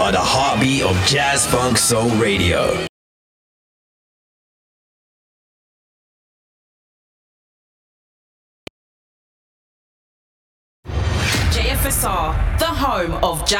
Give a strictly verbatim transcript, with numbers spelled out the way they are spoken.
are the heartbeat of Jazz Funk Soul Radio. J F S R, the home of Jazz